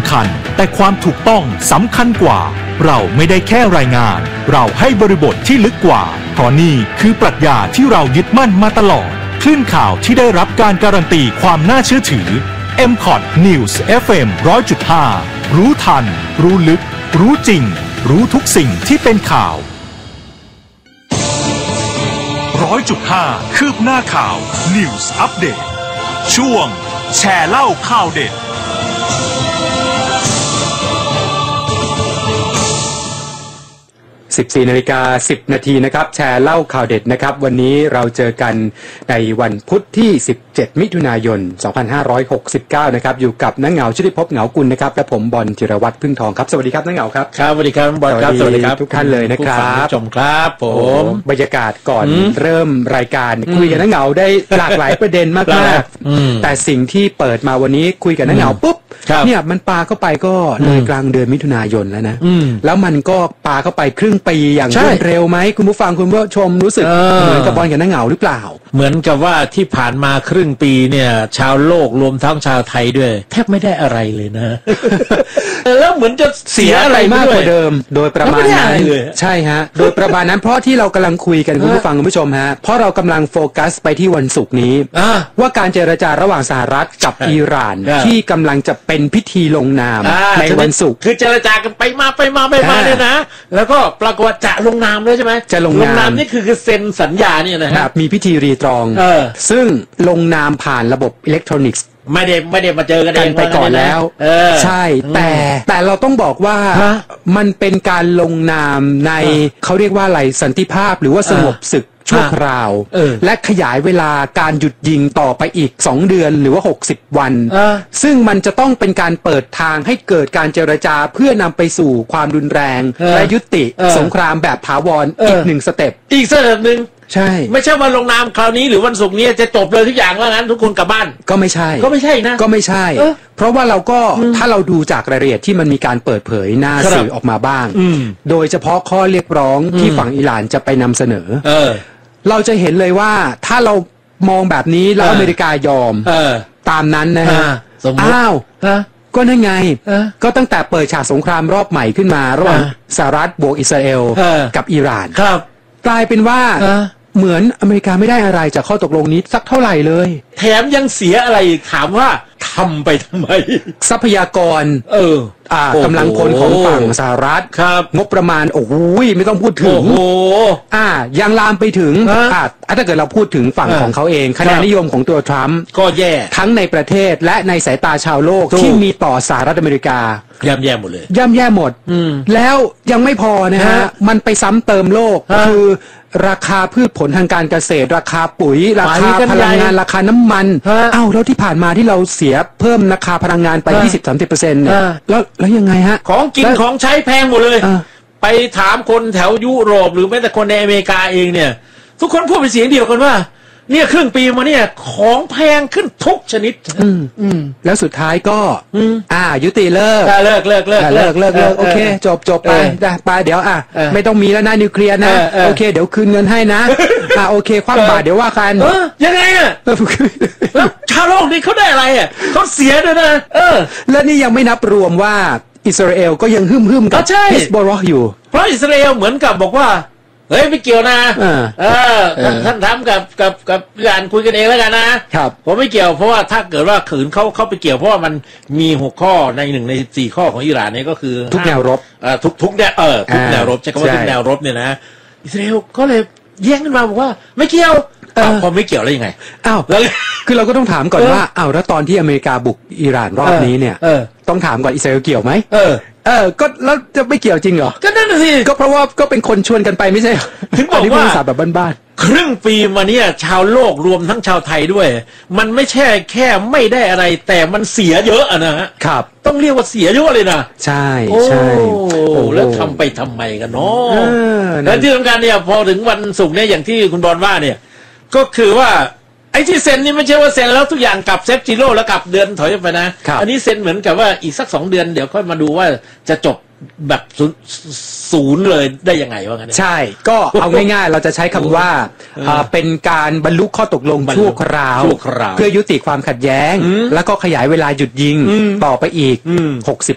ำคัญแต่ความถูกต้องสำคัญกว่าเราไม่ได้แค่รายงานเราให้บริบทที่ลึกกว่าเพราะนี่คือปรัชญาที่เรายึดมั่นมาตลอดคลื่นข่าวที่ได้รับการการันตีความน่าเชื่อถือ MCOT News FM 100.5 รู้ทันรู้ลึกรู้จริงรู้ทุกสิ่งที่เป็นข่าว100.5 คืบหน้าข่าว News Update ช่วงแชร์เล่าข่าวเด็ด 14:10 นาทีนะครับแชร์เล่าข่าวเด็ดนะครับวันนี้เราเจอกันในวันพุธที่17มิถุนายน2569นะครับอยู่กับนักเหงาชุติภพเหงากุลนะครับและผมบอลจิรวัตรพึ่งทองครับสวัสดีครับนักเหงาครับครับสวัสดีครับบอลครับสวัสดีครับทุกท่านเลยนะครับผู้ชมครับผมบรรยากาศก่อนเริ่มรายการคุยกับนักเหงาได้หลากหลายประเด็นมากๆแต่สิ่งที่เปิดมาวันนี้คุยกับนักเหงาปุ๊บเนี่ยมันปาเข้าไปก็เลยกลางเดือนมิถุนายนแล้วนะแล้วมันก็ปาเข้าไปครึ่งปีอย่างรวดเร็วไหมคุณผู้ฟังคุณผู้ชมรู้สึกเหมือนกับบอลกับนักเหงาหรือเปล่าเหมือนกับว่าที่ผ่านมาครึ่งปีเนี่ยชาวโลกรวมทั้งชาวไทยด้วยแทบไม่ได้อะไรเลยนะ แล้วเหมือนจะเสียอะไรมากกว่าเดิมโดยประมาณนั้นใช่ฮะโดยประมาณนั้นเพราะที่เรากำลังคุยกันคุณผู้ฟังคุณผู้ชมฮะเพราะเรากำลังโฟกัสไปที่วันศุกร์นี้ว่าการเจรจาระหว่างสหรัฐกับอิหร่านที่กำลังจะเป็นพิธีลงนามในวันศุกร์คือเจรจากันไปมาเนี่ยนะแล้วก็ปรากฏว่าจะลงนามเลยใช่ไหมจะลงนามนี่คือเซ็นสัญญาเนี่ยนะฮะมีพิธีรีตรองซึ่งลงนามผ่านระบบอิเล็กทรอนิกส์ไม่ได้มาเจอกันเองไปก่อนแล้วใช่แต่เราต้องบอกว่ามันเป็นการลงนามในเขาเรียกว่าอะไรสันติภาพหรือว่าสงบศึกชั่วคราวและขยายเวลาการหยุดยิงต่อไปอีก2เดือนหรือว่า60วันซึ่งมันจะต้องเป็นการเปิดทางให้เกิดการเจรจาเพื่อนำไปสู่ความรุนแรงและยุติสงครามแบบถาวรอีก1สเต็ปอีกสเต็ปนึงใช่ไม่ใช่วันลงนามคราวนี้หรือวันศุกร์นี้จะจบเลยทุกอย่างว่างั้นทุกคนกลับบ้านก็ไม่ใช่นะก็ไม่ใช่เพราะว่าเราก็ถ้าเราดูจากรายละเอียดที่มันมีการเปิดเผยหน้าสื่อออกมาบ้างโดยเฉพาะข้อเรียกร้องที่ฝั่งอิหร่านจะไปนำเสนอเราจะเห็นเลยว่าถ้าเรามองแบบนี้แล้วอเมริกายอมตามนั้นนะฮะอ้าวก็นั่นไงก็ตั้งแต่เปิดฉากสงครามรอบใหม่ขึ้นมาระหว่างสหรัฐบวกอิสราเอลกับอิหร่านกลายเป็นว่าเหมือนอเมริกาไม่ได้อะไรจากข้อตกลงนี้สักเท่าไหร่เลยแถมยังเสียอะไรถามว่าทำไปทำไมทรัพยากรกำลังพลของฝั่งสหรัฐงบประมาณโอ้โหไม่ต้องพูดถึงยังลามไปถึงถ้าเกิดเราพูดถึงฝั่งของเขาเองคะแนนนิยมของตัวทรัมป์ก็แย่ทั้งในประเทศและในสายตาชาวโลกที่มีต่อสหรัฐอเมริกาย่ำแย่หมดเลยย่ำแย่หมดแล้วยังไม่พอนะฮะมันไปซ้ำเติมโลกคือราคาพืชผลทางการเกษตรราคาปุ๋ยราคาพลังงานราคาน้ำมันแล้วที่ผ่านมาที่เราเสียเพิ่มราคาพลังงานไป 20-30% เนี่ยแล้วยังไงฮะของกินของใช้แพงหมดเลยไปถามคนแถวยุโรปหรือแม้แต่คนในอเมริกาเองเนี่ยทุกคนพูดเป็นเสียงเดียวกันว่าเนี่ยครึ่งปีมาเนี่ยของแพงขึ้นทุกชนิดแล้วสุดท้ายก็ยุติเลิกโอเคจบไปเดี๋ยวไม่ต้องมีแล้วนะนิวเคลียร์นะโอเคเดี๋ยวคืนเงินให้นะโอเคคว่ำบาตรเดี๋ยวว่ากันยังไงแล้วชาวโลกนี่เขาได้อะไรเขาเสียด้วยนะแล้วนี่ยังไม่นับรวมว่าอิสราเอลก็ยังหึ่มกับฮิสบอลอยู่เพราะอิสราเอลเหมือนกับบอกว่าเฮ้ยไม่เกี่ยวนะท่านทำกับการคุยกันเองแล้วกันนะครับผมไม่เกี่ยวเพราะว่าถ้าเกิดว่าขืนเขาไปเกี่ยวเพราะว่ามันมี6ข้อใน1ใน14ข้อของอิหร่านเนี่ยก็คือทุกแนวรบทุกแนวรบใช่คำว่าทุกแนวรบเนี่ยนะอิสราเอลก็เลยแย้งขึ้นมาบอกว่าไม่เกี่ยวพอไม่เกี่ยวแล้วยังไงแล้วคือเราก็ต้องถามก่อนว่าแล้วตอนที่อเมริกาบุกอิหร่านรอบนี้เนี่ยต้องถามก่อนอิสราเอลเกี่ยวไหมก็แล้วจะไม่เกี่ยวจริงเหรอก็นั่นน่ะสิก็เพราะว่าก็เป็นคนชวนกันไปไม่ใช่ถึงบอกว่าภาษาแบบบ้านๆครึ่งปีมาเนี่ยชาวโลกรวมทั้งชาวไทยด้วยมันไม่ใช่แค่ไม่ได้อะไรแต่มันเสียเยอะนะฮะครับต้องเรียกว่าเสียเยอะเลยนะใช่แล้วทำไปทำไมกันเนาะแล้วที่สำคัญเนี่ยพอถึงวันศุกร์เนี่ยอย่างที่คุณบอลว่าเนี่ยก็คือว่าไอ้ที่เซ็นนี่ไม่ใช่ว่าเซ็นแล้วทุกอย่างกลับเซฟจิโร่แล้วกลับเดือนถอยไปนะอันนี้เซ็นเหมือนกับว่าอีกสัก2 เดือนเดี๋ยวค่อยมาดูว่าจะจบแบบศูนย์เลยได้ยังไงวะงั้นใช่ก็เอาง่ายๆเราจะใช้คำว่าเป็นการบรรลุข้อตกลงชั่วคราวเพื่อยุติความขัดแย้งแล้วก็ขยายเวลาหยุดยิงต่อไปอีก60